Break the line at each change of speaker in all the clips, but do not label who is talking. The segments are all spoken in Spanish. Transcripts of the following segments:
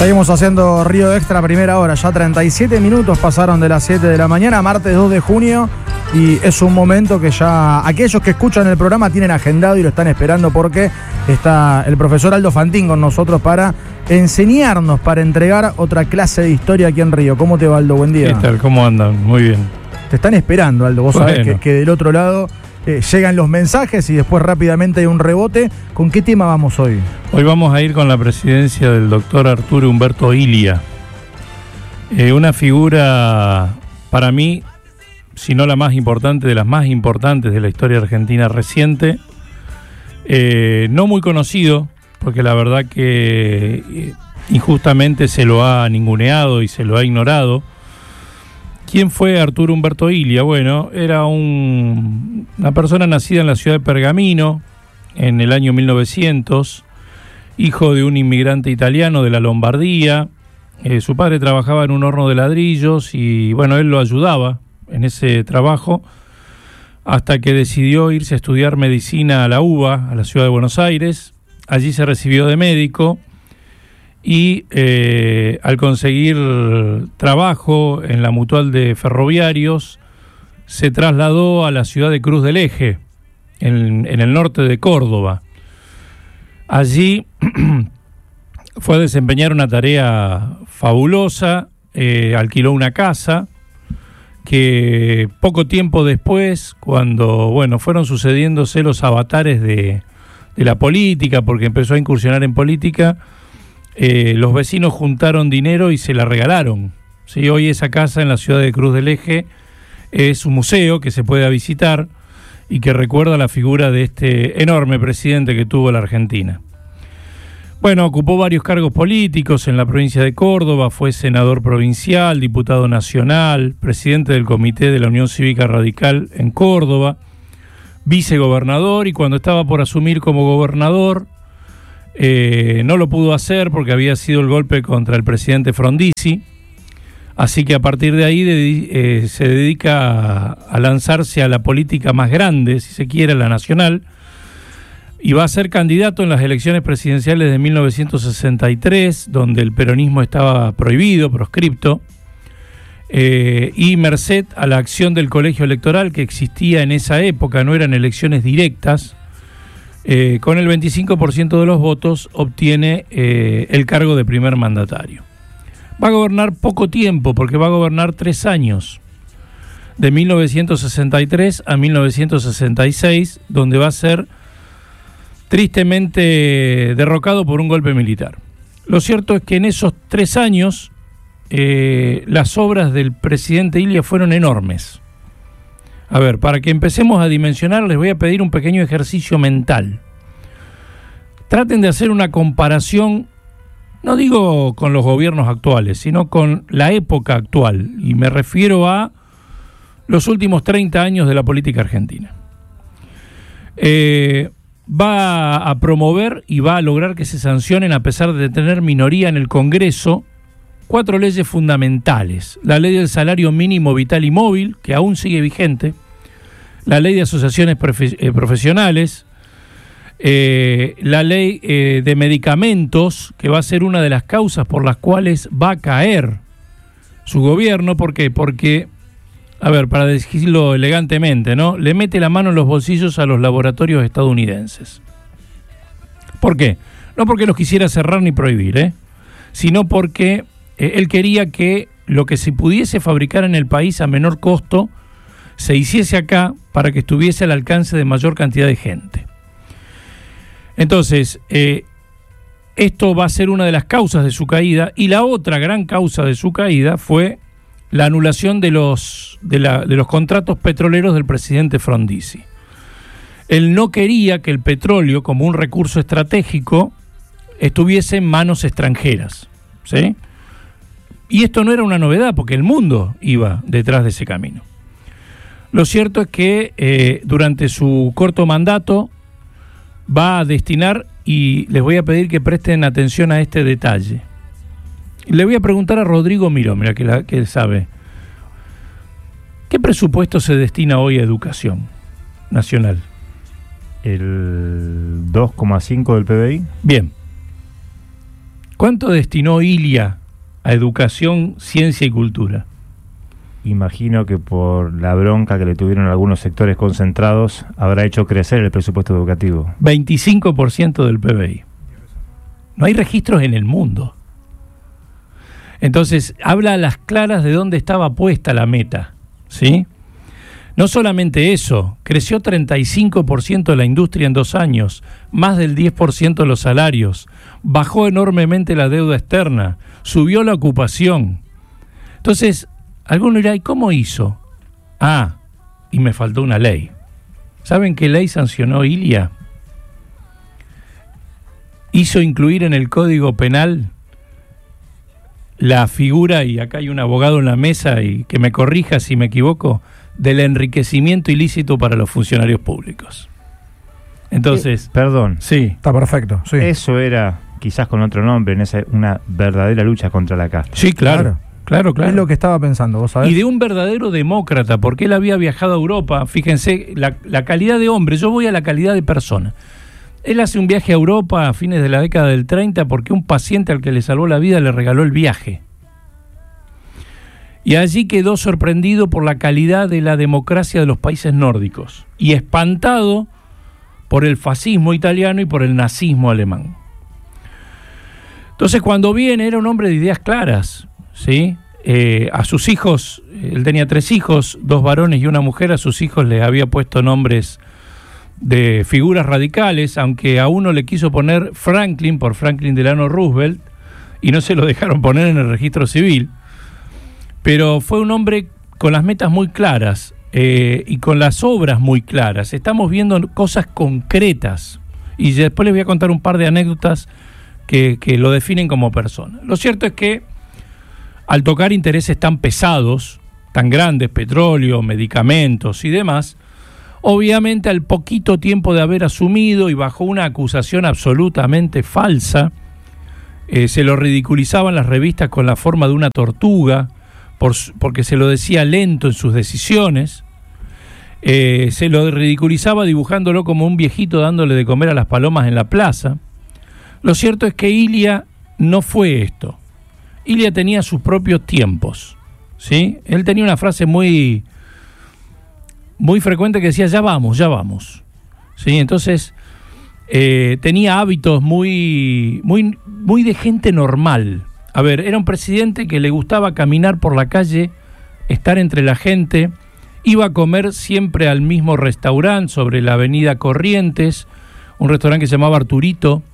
Seguimos haciendo Río Extra, primera hora. Ya 37 minutos pasaron de las 7 de la mañana, martes 2 de junio. Y es un momento que ya aquellos que escuchan el programa tienen agendado y lo están esperando, porque está el profesor Aldo Fantín con nosotros para enseñarnos, para entregar otra clase de historia aquí en Río. ¿Cómo te va, Aldo? Buen día.
¿Qué tal? ¿Cómo andan? Muy bien.
Te están esperando, Aldo. Vos sabés que del otro lado llegan los mensajes y después rápidamente hay un rebote. ¿Con qué tema vamos hoy?
Hoy vamos a ir con la presidencia del doctor Arturo Humberto Ilia. Una figura, para mí, si no la más importante, de las más importantes de la historia argentina reciente. No muy conocido, porque la verdad que injustamente se lo ha ninguneado y se lo ha ignorado. ¿Quién fue Arturo Humberto Ilia? Bueno, era una persona nacida en la ciudad de Pergamino en el año 1900, hijo de un inmigrante italiano de la Lombardía. Su padre trabajaba en un horno de ladrillos y bueno, él lo ayudaba en ese trabajo hasta que decidió irse a estudiar medicina a la UBA, a la ciudad de Buenos Aires. Allí se recibió de médico y al conseguir trabajo en la Mutual de Ferroviarios se trasladó a la ciudad de Cruz del Eje, en el norte de Córdoba. Allí fue a desempeñar una tarea fabulosa, alquiló una casa que poco tiempo después, cuando fueron sucediéndose los avatares de la política, porque empezó a incursionar en política, los vecinos juntaron dinero y se la regalaron. ¿Sí? Hoy esa casa en la ciudad de Cruz del Eje es un museo que se puede visitar y que recuerda la figura de este enorme presidente que tuvo la Argentina. Bueno, ocupó varios cargos políticos en la provincia de Córdoba, fue senador provincial, diputado nacional, presidente del Comité de la Unión Cívica Radical en Córdoba, vicegobernador, y cuando estaba por asumir como gobernador, no lo pudo hacer porque había sido el golpe contra el presidente Frondizi, así que a partir de ahí se dedica a lanzarse a la política más grande, si se quiere, la nacional, y va a ser candidato en las elecciones presidenciales de 1963, donde el peronismo estaba prohibido, proscripto, y merced a la acción del colegio electoral que existía en esa época, no eran elecciones directas, con el 25% de los votos obtiene el cargo de primer mandatario. Va a gobernar poco tiempo, porque va a gobernar 3 años, de 1963 a 1966, donde va a ser tristemente derrocado por un golpe militar. Lo cierto es que en esos 3 años las obras del presidente Ilia fueron enormes. A ver, para que empecemos a dimensionar, les voy a pedir un pequeño ejercicio mental. Traten de hacer una comparación, no digo con los gobiernos actuales, sino con la época actual, y me refiero a los últimos 30 años de la política argentina. Va a promover y va a lograr que se sancionen, a pesar de tener minoría en el Congreso, 4 leyes fundamentales: la ley del salario mínimo vital y móvil, que aún sigue vigente, la ley de asociaciones profesionales, la ley de medicamentos, que va a ser una de las causas por las cuales va a caer su gobierno. ¿Por qué? Porque, a ver, para decirlo elegantemente, ¿no?, le mete la mano en los bolsillos a los laboratorios estadounidenses. ¿Por qué? No porque los quisiera cerrar ni prohibir, sino porque él quería que lo que se pudiese fabricar en el país a menor costo se hiciese acá, para que estuviese al alcance de mayor cantidad de gente. Entonces, esto va a ser una de las causas de su caída, y la otra gran causa de su caída fue la anulación de los contratos petroleros del presidente Frondizi. Él no quería que el petróleo, como un recurso estratégico, estuviese en manos extranjeras, ¿sí? Y esto no era una novedad, porque el mundo iba detrás de ese camino. Lo cierto es que durante su corto mandato va a destinar, y les voy a pedir que presten atención a este detalle. Le voy a preguntar a Rodrigo Miró, mira que él sabe. ¿Qué presupuesto se destina hoy a educación nacional?
El 2,5 del PBI.
Bien. ¿Cuánto destinó Ilia a educación, ciencia y cultura?
Imagino que por la bronca que le tuvieron algunos sectores concentrados, habrá hecho crecer el presupuesto educativo.
25% del PBI. No hay registros en el mundo. Entonces, habla a las claras de dónde estaba puesta la meta, ¿sí? No solamente eso, creció 35% la industria en 2 años, más del 10% los salarios, bajó enormemente la deuda externa, subió la ocupación. Entonces, alguno dirá, ¿y cómo hizo? Ah, y me faltó una ley. ¿Saben qué ley sancionó Ilia? Hizo incluir en el Código Penal la figura, y acá hay un abogado en la mesa y que me corrija si me equivoco, del enriquecimiento ilícito para los funcionarios públicos. Entonces,
perdón.
Sí.
Está perfecto, sí.
Eso era, quizás con otro nombre, una verdadera lucha contra la casta.
Sí, claro.
Es lo que estaba pensando, vos sabés.
Y de un verdadero demócrata, porque él había viajado a Europa. Fíjense, la calidad de hombre, yo voy a la calidad de persona. Él hace un viaje a Europa a fines de la década del 30 porque un paciente al que le salvó la vida le regaló el viaje. Y allí quedó sorprendido por la calidad de la democracia de los países nórdicos y espantado por el fascismo italiano y por el nazismo alemán. Entonces, cuando viene, era un hombre de ideas claras, ¿sí? A sus hijos, él tenía 3 hijos, 2 varones y una mujer, a sus hijos les había puesto nombres de figuras radicales, aunque a uno le quiso poner Franklin por Franklin Delano Roosevelt y no se lo dejaron poner en el registro civil, pero fue un hombre con las metas muy claras y con las obras muy claras. Estamos viendo cosas concretas y después les voy a contar un par de anécdotas que lo definen como persona. Lo cierto es que al tocar intereses tan pesados, tan grandes, petróleo, medicamentos y demás, obviamente al poquito tiempo de haber asumido y bajo una acusación absolutamente falsa, se lo ridiculizaban las revistas con la forma de una tortuga, porque se lo decía lento en sus decisiones, se lo ridiculizaba dibujándolo como un viejito dándole de comer a las palomas en la plaza. Lo cierto es que Ilia no fue esto. Ilia tenía sus propios tiempos, ¿sí? Él tenía una frase muy frecuente que decía, ya vamos, ¿sí? Entonces, tenía hábitos muy de gente normal. A ver, era un presidente que le gustaba caminar por la calle, estar entre la gente, iba a comer siempre al mismo restaurante sobre la avenida Corrientes, un restaurante que se llamaba Arturito,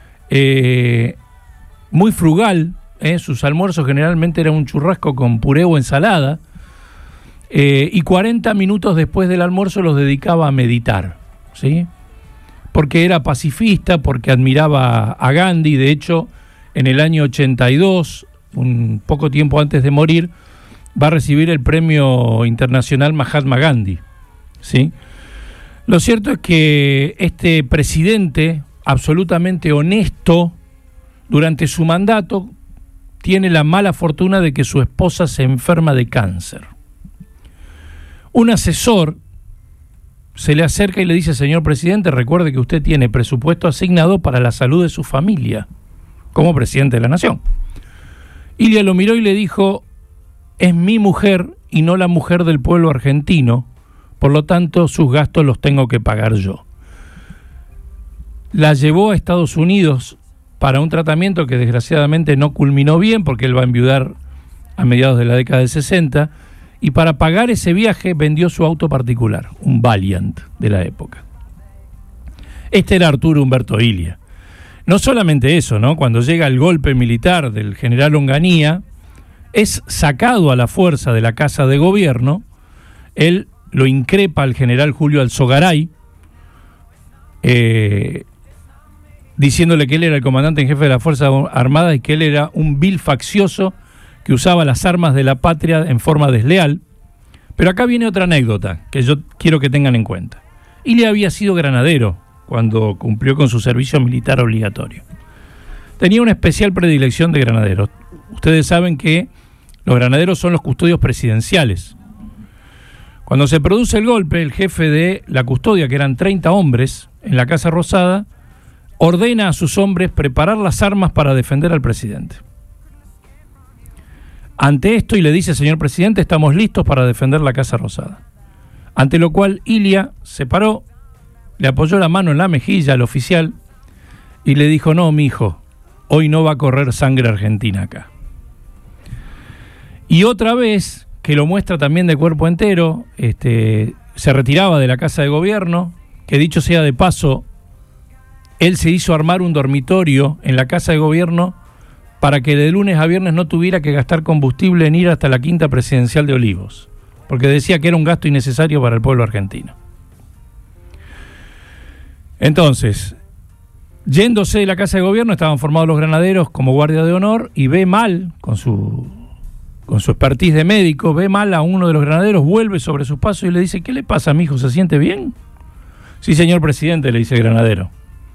muy frugal, sus almuerzos generalmente eran un churrasco con puré o ensalada, y 40 minutos después del almuerzo los dedicaba a meditar, ¿sí? Porque era pacifista, porque admiraba a Gandhi. De hecho, en el año 82, un poco tiempo antes de morir, va a recibir el premio internacional Mahatma Gandhi, ¿sí? Lo cierto es que este presidente, absolutamente honesto, durante su mandato, tiene la mala fortuna de que su esposa se enferma de cáncer. Un asesor se le acerca y le dice, señor presidente, recuerde que usted tiene presupuesto asignado para la salud de su familia, como presidente de la nación. Ilia lo miró y le dijo, es mi mujer y no la mujer del pueblo argentino, por lo tanto sus gastos los tengo que pagar yo. La llevó a Estados Unidos para un tratamiento que desgraciadamente no culminó bien, porque él va a enviudar a mediados de la década del 60, y para pagar ese viaje vendió su auto particular, un Valiant de la época. Este era Arturo Umberto Ilia. No solamente eso, ¿no? Cuando llega el golpe militar del general Onganía, es sacado a la fuerza de la Casa de Gobierno, él lo increpa al general Julio Alzogaray, diciéndole que él era el comandante en jefe de la Fuerza Armada y que él era un vil faccioso que usaba las armas de la patria en forma desleal. Pero acá viene otra anécdota que yo quiero que tengan en cuenta. Ilia había sido granadero cuando cumplió con su servicio militar obligatorio. Tenía una especial predilección de granaderos. Ustedes saben que los granaderos son los custodios presidenciales. Cuando se produce el golpe, el jefe de la custodia, que eran 30 hombres en la Casa Rosada, ordena a sus hombres preparar las armas para defender al presidente. Ante esto, y le dice: señor presidente, estamos listos para defender la Casa Rosada. Ante lo cual Ilia se paró, le apoyó la mano en la mejilla al oficial y le dijo: no, mijo, hoy no va a correr sangre argentina acá. Y otra vez, que lo muestra también de cuerpo entero, se retiraba de la Casa de Gobierno, que dicho sea de paso, él se hizo armar un dormitorio en la Casa de Gobierno para que de lunes a viernes no tuviera que gastar combustible en ir hasta la Quinta Presidencial de Olivos, porque decía que era un gasto innecesario para el pueblo argentino. Entonces, yéndose de la Casa de Gobierno, estaban formados los granaderos como guardia de honor, y ve mal, con su expertise de médico, ve mal a uno de los granaderos, vuelve sobre sus pasos y le dice: ¿qué le pasa, mijo? ¿Se siente bien? Sí, señor presidente, le dice el granadero.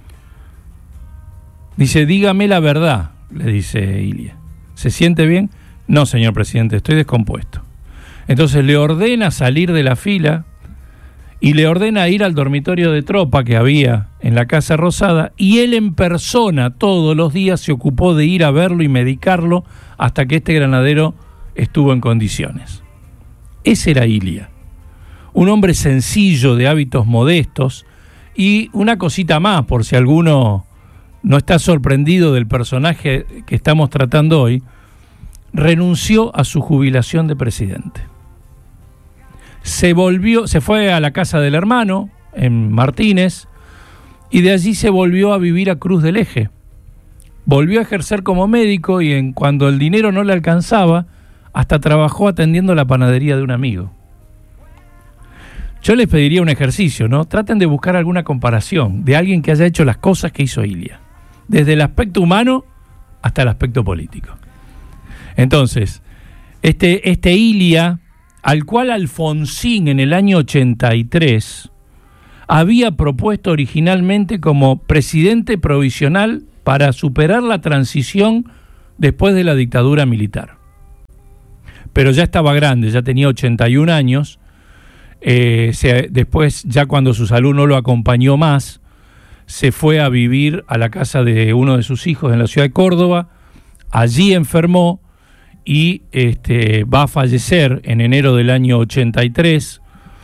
Dice: dígame la verdad, le dice Ilia. ¿Se siente bien? No, señor presidente, estoy descompuesto. Entonces le ordena salir de la fila y le ordena ir al dormitorio de tropa que había en la Casa Rosada, y él en persona todos los días se ocupó de ir a verlo y medicarlo hasta que este granadero estuvo en condiciones. Ese era Ilia, un hombre sencillo, de hábitos modestos. Y una cosita más, por si alguno no está sorprendido del personaje que estamos tratando hoy: renunció a su jubilación de presidente. Se fue a la casa del hermano, en Martínez, y de allí se volvió a vivir a Cruz del Eje. Volvió a ejercer como médico y cuando el dinero no le alcanzaba, hasta trabajó atendiendo la panadería de un amigo. Yo les pediría un ejercicio, ¿no? Traten de buscar alguna comparación de alguien que haya hecho las cosas que hizo Ilia, desde el aspecto humano hasta el aspecto político. Entonces, este Ilia, al cual Alfonsín en el año 83 había propuesto originalmente como presidente provisional para superar la transición después de la dictadura militar. Pero ya estaba grande, ya tenía 81 años. Después, ya cuando su salud no lo acompañó más, se fue a vivir a la casa de uno de sus hijos en la ciudad de Córdoba. Allí enfermó y va a fallecer en enero del año 83,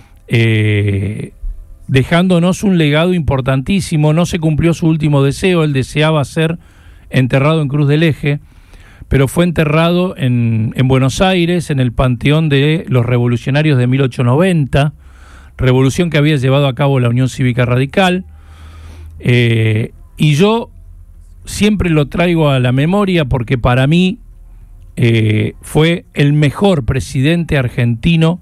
dejándonos un legado importantísimo. No se cumplió su último deseo, él deseaba ser enterrado en Cruz del Eje, pero fue enterrado en Buenos Aires, en el Panteón de los Revolucionarios de 1890, revolución que había llevado a cabo la Unión Cívica Radical, y yo siempre lo traigo a la memoria porque para mí fue el mejor presidente argentino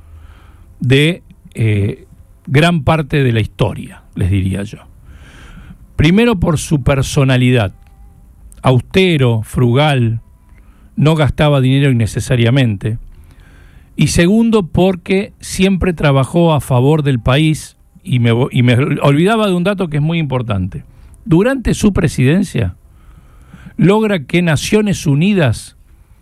de gran parte de la historia, les diría yo. Primero por su personalidad, austero, frugal, no gastaba dinero innecesariamente. Y segundo, porque siempre trabajó a favor del país, y me olvidaba de un dato que es muy importante. Durante su presidencia, logra que Naciones Unidas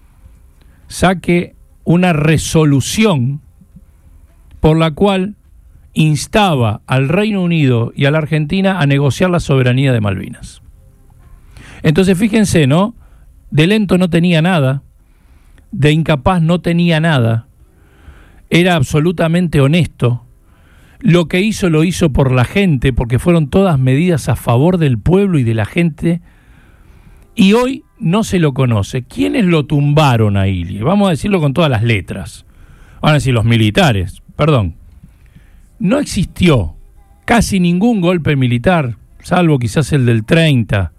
saque una resolución por la cual instaba al Reino Unido y a la Argentina a negociar la soberanía de Malvinas. Entonces fíjense, ¿no? De lento no tenía nada, de incapaz no tenía nada, era absolutamente honesto. Lo que hizo lo hizo por la gente, porque fueron todas medidas a favor del pueblo y de la gente, y hoy no se lo conoce. ¿Quiénes lo tumbaron a Ilia? Vamos a decirlo con todas las letras. Van a decir los militares, perdón. No existió casi ningún golpe militar, salvo quizás el del 30,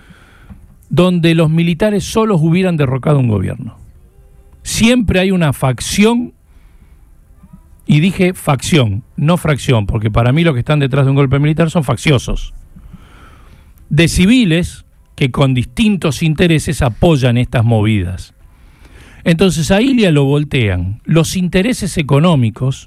donde los militares solos hubieran derrocado un gobierno. Siempre hay una facción, y dije facción, no fracción, porque para mí los que están detrás de un golpe militar son facciosos, de civiles que con distintos intereses apoyan estas movidas. Entonces a Ilia lo voltean los intereses económicos.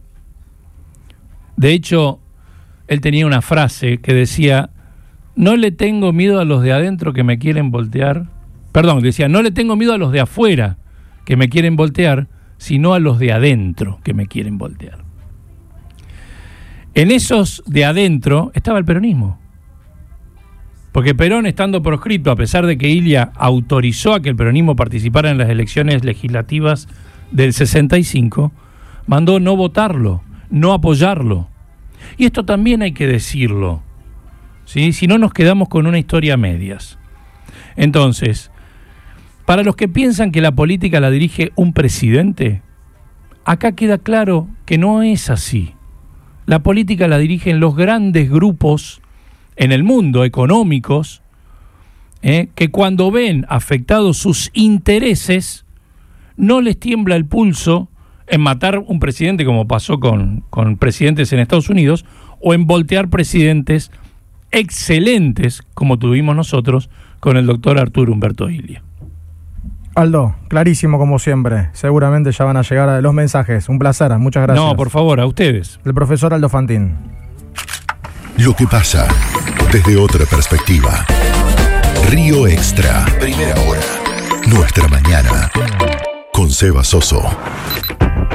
De hecho, él tenía una frase que decía: no le tengo miedo a los de adentro que me quieren voltear. Perdón, decía: no le tengo miedo a los de afuera que me quieren voltear, sino a los de adentro que me quieren voltear. En esos de adentro estaba el peronismo. Porque Perón, estando proscrito, a pesar de que Ilia autorizó a que el peronismo participara en las elecciones legislativas del 65, mandó no votarlo, no apoyarlo. Y esto también hay que decirlo, ¿sí? Si no nos quedamos con una historia a medias. Entonces, para los que piensan que la política la dirige un presidente, acá queda claro que no es así. La política la dirigen los grandes grupos en el mundo económicos, que cuando ven afectados sus intereses, no les tiembla el pulso en matar un presidente, como pasó con presidentes en Estados Unidos, o en voltear presidentes excelentes, como tuvimos nosotros con el doctor Arturo Humberto Ilia.
Aldo, clarísimo como siempre. Seguramente ya van a llegar los mensajes. Un placer, muchas gracias.
No, por favor, a ustedes.
El profesor Aldo Fantín.
Lo que pasa desde otra perspectiva. Río Extra. Primera hora. Nuestra mañana. Con Seba Soso.